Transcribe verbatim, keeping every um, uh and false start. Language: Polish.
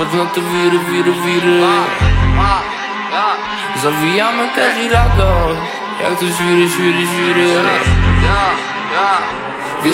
Patrz na te wiry, wiry, wiry. Zawijamy Cadillaca, jak to świry, świry, świry.